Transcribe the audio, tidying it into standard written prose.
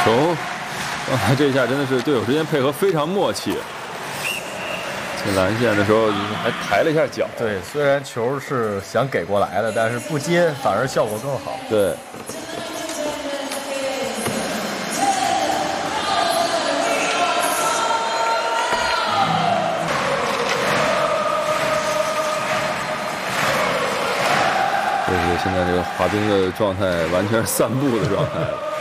球，这一下真的是队友之间配合非常默契。进篮线的时候还抬了一下脚。 对，虽然球是想给过来的，但是不接反而效果更好。 对。就是现在这个滑冰的状态完全是散步的状态了。